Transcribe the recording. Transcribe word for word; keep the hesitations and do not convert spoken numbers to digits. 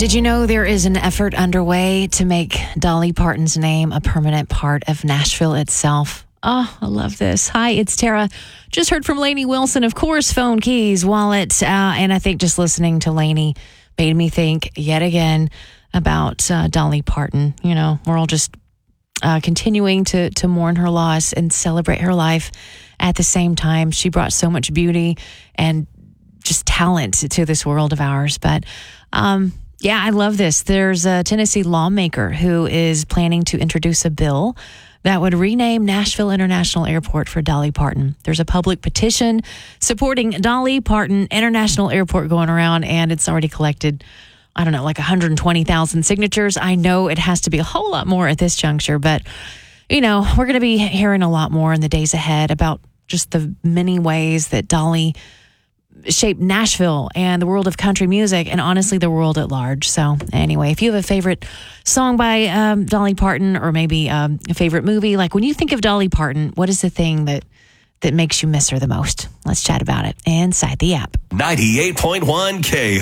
Did you know there is an effort underway to make Dolly Parton's name a permanent part of Nashville itself? Oh, I love this. Hi, it's Tara. Just heard from Lainey Wilson, of course, phone, keys, wallet. Uh, and I think just listening to Lainey made me think yet again about uh, Dolly Parton. You know, we're all just uh, continuing to, to mourn her loss and celebrate her life at the same time. She brought so much beauty and just talent to this world of ours. But, um, yeah, I love this. There's a Tennessee lawmaker who is planning to introduce a bill that would rename Nashville International Airport for Dolly Parton. There's a public petition supporting Dolly Parton International Airport going around, and it's already collected, I don't know, like one hundred twenty thousand signatures. I know it has to be a whole lot more at this juncture, but, you know, we're going to be hearing a lot more in the days ahead about just the many ways that Dolly shaped Nashville and the world of country music, and honestly the world at large. So anyway, if you have a favorite song by um, Dolly Parton, or maybe um, a favorite movie, like when you think of Dolly Parton, what is the thing that that makes you miss her the most? Let's chat about it inside the app. ninety-eight point one K